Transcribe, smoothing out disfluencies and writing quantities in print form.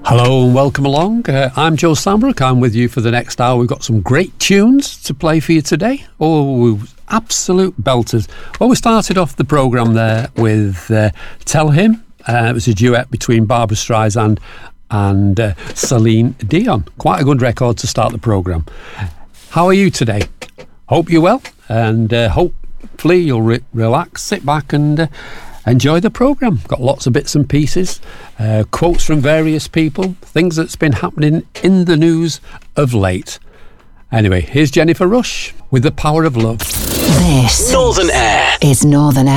Hello and welcome along. I'm Joe Sambrook. I'm with you for the next hour. We've got some great tunes to play for you today. Oh, absolute belters. Well, we started off the programme there with Tell Him. It was a duet between Barbra Streisand and Celine Dion. Quite a good record to start the programme. How are you today? Hope you're well, and hopefully you'll relax, sit back and enjoy the programme. Got lots of bits and pieces, quotes from various people, things that's been happening in the news of late. Anyway, here's Jennifer Rush with The Power of Love. This Northern Air is Northern Air.